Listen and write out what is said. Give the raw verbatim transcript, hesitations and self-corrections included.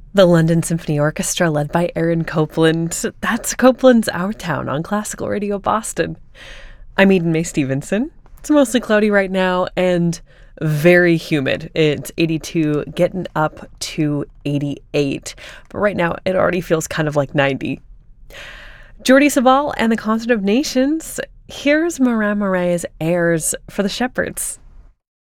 The London Symphony Orchestra, led by Aaron Copland. That's Copland's Our Town on Classical Radio Boston. I'm Eden May Stevenson. It's mostly cloudy right now and very humid. It's eighty-two, getting up to eighty-eight. But right now, it already feels kind of like ninety. Jordi Savall and the Concert of Nations. Here's Marin Marais' Airs for the Shepherds.